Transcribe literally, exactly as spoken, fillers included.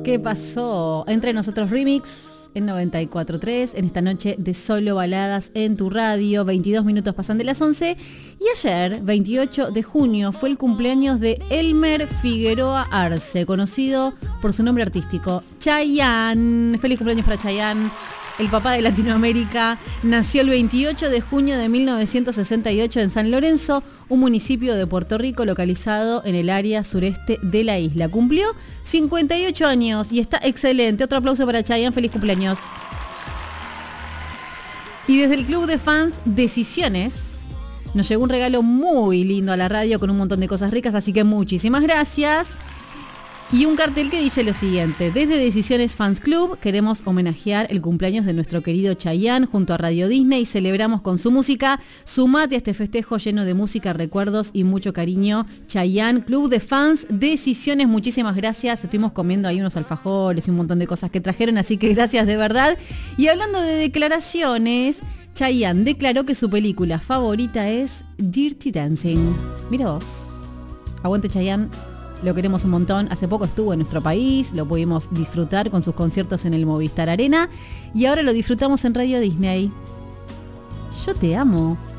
¿Qué pasó? Entre nosotros remix en noventa y cuatro punto tres, en esta noche de solo baladas en tu radio. Veintidós minutos pasan de las once. Y ayer, veintiocho de junio, fue el cumpleaños de Elmer Figueroa Arce, conocido por su nombre artístico, Chayanne. Feliz cumpleaños para Chayanne, el papá de Latinoamérica. Nació el veintiocho de junio de mil novecientos sesenta y ocho en San Lorenzo, un municipio de Puerto Rico localizado en el área sureste de la isla. Cumplió cincuenta y ocho años y está excelente. Otro aplauso para Chayanne, feliz cumpleaños. Y desde el club de fans Decisiones nos llegó un regalo muy lindo a la radio con un montón de cosas ricas, así que muchísimas gracias. Y un cartel que dice lo siguiente: desde Decisiones Fans Club queremos homenajear el cumpleaños de nuestro querido Chayanne junto a Radio Disney. Celebramos con su música. Sumate a este festejo lleno de música, recuerdos y mucho cariño. Chayanne, Club de Fans Decisiones, muchísimas gracias. Estuvimos comiendo ahí unos alfajores y un montón de cosas que trajeron, así que gracias de verdad. Y hablando de declaraciones, Chayanne declaró que su película favorita es Dirty Dancing. Mira vos. Aguante Chayanne. Lo queremos un montón. Hace poco estuvo en nuestro país, lo pudimos disfrutar con sus conciertos en el Movistar Arena y ahora lo disfrutamos en Radio Disney. Yo te amo.